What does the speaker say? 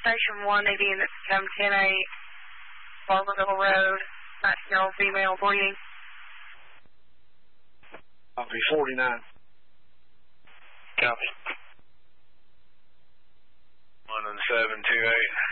Station 1, AD unit 710-8, Barberville Road, 19-year-old female bleeding. Copy 49. Copy. 11728.